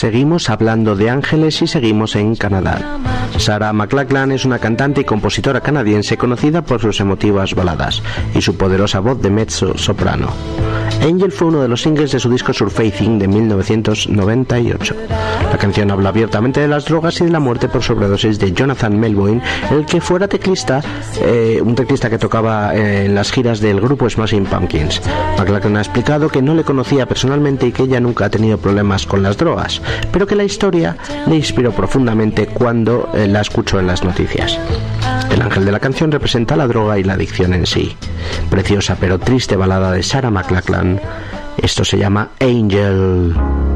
Seguimos hablando de ángeles y seguimos en Canadá. Sarah McLachlan es una cantante y compositora canadiense conocida por sus emotivas baladas y su poderosa voz de mezzo-soprano. Angel fue uno de los singles de su disco Surfacing de 1998. La canción habla abiertamente de las drogas y de la muerte por sobredosis de Jonathan Melvoin, el que fuera teclista, un teclista que tocaba en las giras del grupo Smashing Pumpkins. McLachlan ha explicado que no le conocía personalmente y que ella nunca ha tenido problemas con las drogas, pero que la historia le inspiró profundamente cuando la escuchó en las noticias. El ángel de la canción representa la droga y la adicción en sí. Preciosa pero triste balada de Sarah McLachlan. Esto se llama Angel.